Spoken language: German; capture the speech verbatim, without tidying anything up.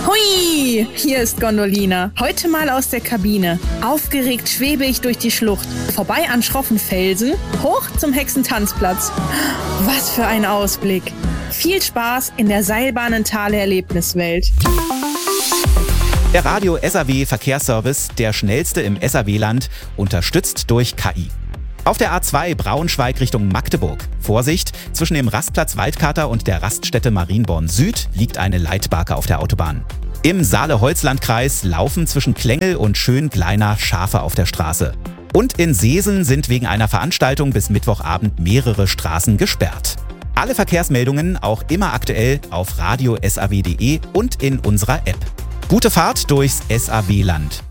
Hui, hier ist Gondolina. Heute mal aus der Kabine. Aufgeregt schwebe ich durch die Schlucht. Vorbei an schroffen Felsen, hoch zum Hexentanzplatz. Was für ein Ausblick. Viel Spaß in der Seilbahnentale-Erlebniswelt. Der Radio S A W Verkehrsservice, der schnellste im S A W-Land, unterstützt durch K I. Auf der A zwei Braunschweig Richtung Magdeburg. Vorsicht, zwischen dem Rastplatz Waldkater und der Raststätte Marienborn Süd liegt eine Leitbarke auf der Autobahn. Im Saale-Holzland-Kreis laufen zwischen Klengel und Schöngleiner Schafe auf der Straße. Und in Seesen sind wegen einer Veranstaltung bis Mittwochabend mehrere Straßen gesperrt. Alle Verkehrsmeldungen auch immer aktuell auf radio punkt s a w punkt d e und in unserer App. Gute Fahrt durchs S A W-Land.